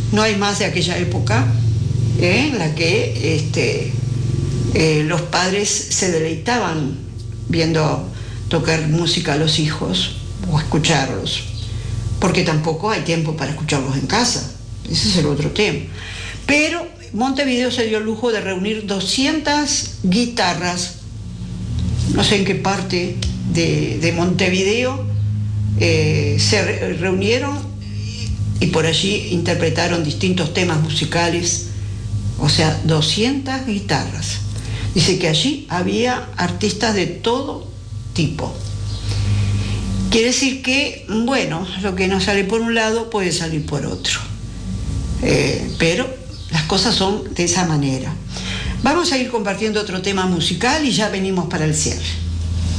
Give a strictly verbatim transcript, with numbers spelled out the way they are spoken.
no hay más de aquella época ¿eh? en la que este, eh, los padres se deleitaban viendo tocar música a los hijos o escucharlos, porque tampoco hay tiempo para escucharlos en casa, ese es el otro tema. Pero Montevideo se dio el lujo de reunir doscientas guitarras, no sé en qué parte de, de Montevideo eh, se re reunieron y por allí interpretaron distintos temas musicales, o sea, doscientas guitarras. Dice que allí había artistas de todo tipo. Quiere decir que, bueno, lo que no sale por un lado puede salir por otro. Eh, pero las cosas son de esa manera. Vamos a ir compartiendo otro tema musical y ya venimos para el cierre.